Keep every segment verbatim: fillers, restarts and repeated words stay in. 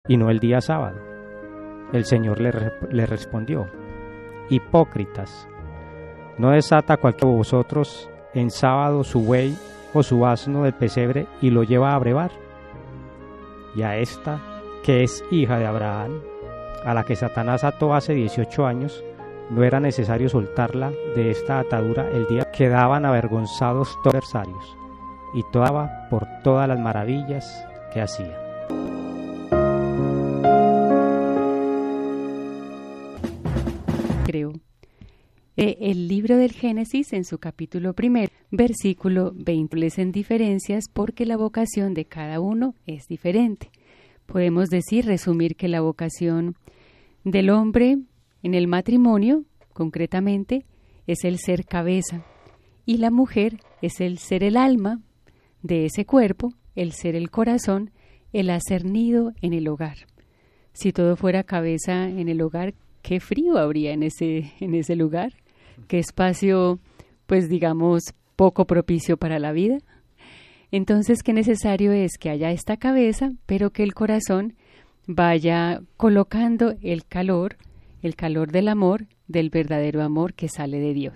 y no el día sábado. El Señor le, re- le respondió: hipócritas, ¿no desata cualquiera de vosotros en sábado su buey o su asno del pesebre y lo lleva a brevar? Y a esta, que es hija de Abraham, a la que Satanás ató hace dieciocho años, no era necesario soltarla de esta atadura el día que quedaban avergonzados todos los adversarios, y toda por todas las maravillas que hacía. Creo. Eh, el libro del Génesis, en su capítulo primero, versículo veinte, establecen diferencias porque la vocación de cada uno es diferente. Podemos decir, resumir que la vocación del hombre en el matrimonio, concretamente, es el ser cabeza, y la mujer es el ser el alma de ese cuerpo, el ser el corazón, el hacer nido en el hogar. Si todo fuera cabeza en el hogar, qué frío habría en ese, en ese lugar, qué espacio, pues digamos, poco propicio para la vida. Entonces, qué necesario es que haya esta cabeza, pero que el corazón vaya colocando el calor, el calor del amor, del verdadero amor que sale de Dios.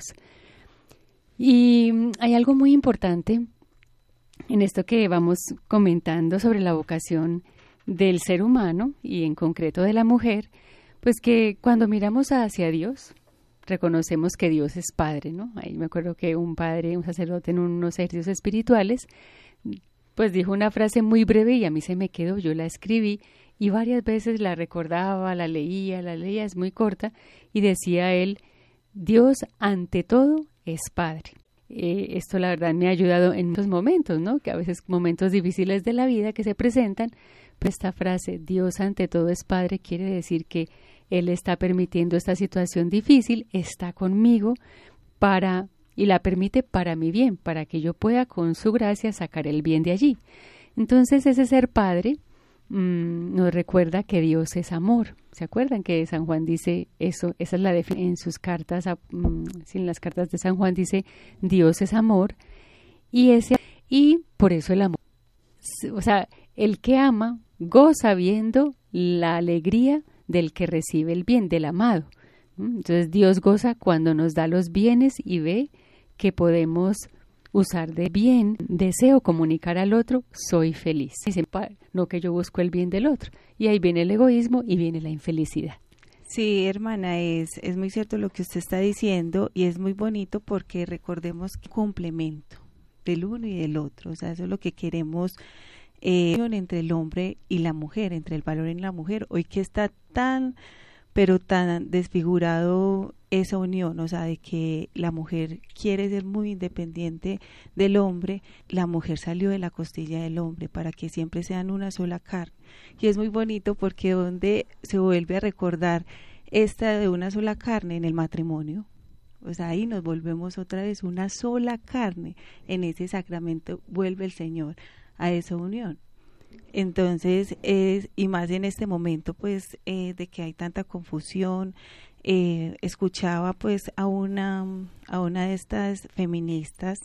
Y hay algo muy importante en esto que vamos comentando sobre la vocación del ser humano y en concreto de la mujer, pues que cuando miramos hacia Dios, reconocemos que Dios es Padre, ¿no? Ahí me acuerdo que un padre, un sacerdote en unos ejercicios espirituales, pues dijo una frase muy breve y a mí se me quedó, yo la escribí y varias veces la recordaba, la leía, la leía, es muy corta, y decía él: Dios ante todo es Padre. Eh, esto la verdad me ha ayudado en muchos momentos, ¿no? Que a veces momentos difíciles de la vida que se presentan, pero esta frase, Dios ante todo es Padre, quiere decir que Él está permitiendo esta situación difícil, está conmigo para, y la permite para mi bien, para que yo pueda con su gracia sacar el bien de allí. Entonces ese ser Padre mmm, nos recuerda que Dios es amor. ¿Se acuerdan que San Juan dice eso? Esa es la definición en sus cartas, mmm, en las cartas de San Juan dice Dios es amor, y ese y por eso el amor. O sea, el que ama goza viendo la alegría del que recibe el bien, del amado. Entonces Dios goza cuando nos da los bienes y ve que podemos usar de bien, deseo comunicar al otro, soy feliz. No que yo busco el bien del otro. Y ahí viene el egoísmo y viene la infelicidad. Sí, hermana, es, es muy cierto lo que usted está diciendo y es muy bonito porque recordemos que complemento del uno y del otro. O sea, eso es lo que queremos eh, entre el hombre y la mujer, entre el valor en la mujer. Hoy que está tan, pero tan desfigurado esa unión, o sea, de que la mujer quiere ser muy independiente del hombre, la mujer salió de la costilla del hombre para que siempre sean una sola carne. Y es muy bonito porque donde se vuelve a recordar esta de una sola carne en el matrimonio, o sea, ahí nos volvemos otra vez una sola carne, en ese sacramento vuelve el Señor a esa unión. Entonces, es, y más en este momento, pues, eh, de que hay tanta confusión, eh, escuchaba, pues, a una, a una de estas feministas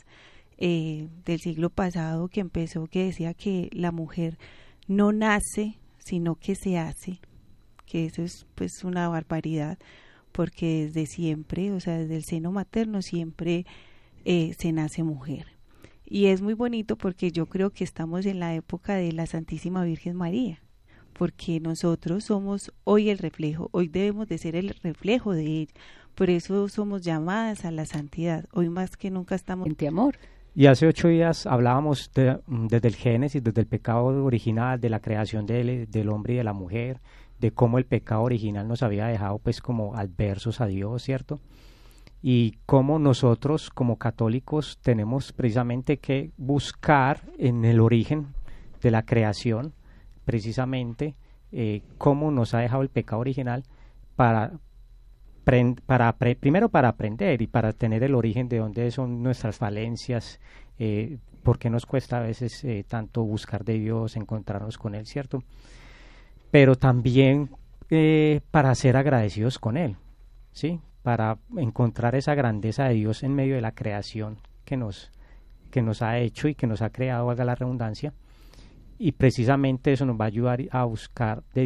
eh, del siglo pasado que empezó, que decía que la mujer no nace, sino que se hace, que eso es, pues, una barbaridad, porque desde siempre, o sea, desde el seno materno siempre eh, se nace mujer. Y es muy bonito porque yo creo que estamos en la época de la Santísima Virgen María, porque nosotros somos hoy el reflejo, hoy debemos de ser el reflejo de ella, por eso somos llamadas a la santidad, hoy más que nunca estamos en amor. Y hace ocho días hablábamos de, desde el Génesis, desde el pecado original, de la creación del, del hombre y de la mujer, de cómo el pecado original nos había dejado pues como adversos a Dios, ¿cierto? Y cómo nosotros como católicos tenemos precisamente que buscar en el origen de la creación precisamente eh, cómo nos ha dejado el pecado original para, para primero para aprender y para tener el origen de dónde son nuestras falencias, eh, por qué nos cuesta a veces eh, tanto buscar de Dios, encontrarnos con Él, ¿cierto? Pero también eh, para ser agradecidos con Él, ¿sí? Para encontrar esa grandeza de Dios en medio de la creación que nos, que nos ha hecho y que nos ha creado, valga la redundancia, y precisamente eso nos va a ayudar a buscar de